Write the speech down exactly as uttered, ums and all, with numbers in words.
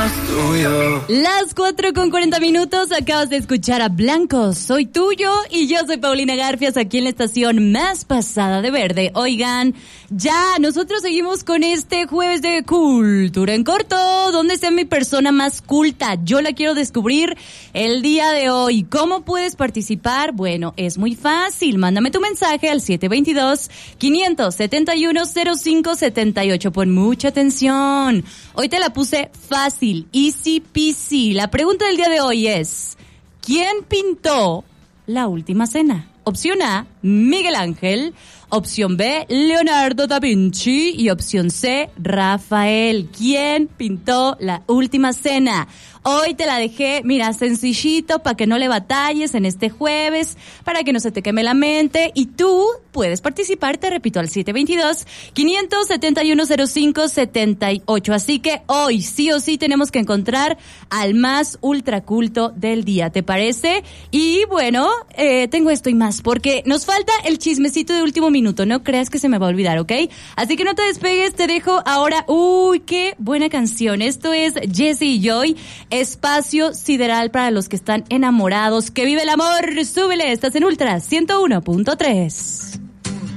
más tuyo. Las cuatro con cuarenta minutos, acabas de escuchar a Blanco, Soy Tuyo, y yo soy Paulina Garfias, aquí en la estación más pasada de verde. Oigan, ya, nosotros seguimos con este jueves de Cultura en Corto. ¿Dónde está mi persona más culta? Yo la quiero descubrir el día de hoy. ¿Cómo puedes participar? Bueno, es muy fácil. Mándame tu mensaje al siete dos dos, cinco siete uno, cero cinco siete ocho. Pon mucha atención. Hoy te la puse fácil, easy peasy. La pregunta del día de hoy es: ¿quién pintó La Última Cena? Opción A, Miguel Ángel. Opción B, Leonardo da Vinci. Y opción C, Rafael. ¿Quién pintó La Última Cena? Hoy te la dejé, mira, sencillito, para que no le batalles en este jueves, para que no se te queme la mente. Y tú puedes participar, te repito, al siete dos dos, cinco siete uno, cero cinco siete ocho. Así que hoy sí o sí tenemos que encontrar al más ultraculto del día, ¿te parece? Y bueno, eh, tengo esto y más, porque nos falta el chismecito de último minuto. No creas que se me va a olvidar, ¿ok? Así que no te despegues, te dejo ahora. Uy, qué buena canción. Esto es Jessie y Joy. Espacio sideral para los que están enamorados. ¡Que vive el amor! ¡Súbele! Estás en Ultra ciento uno punto tres.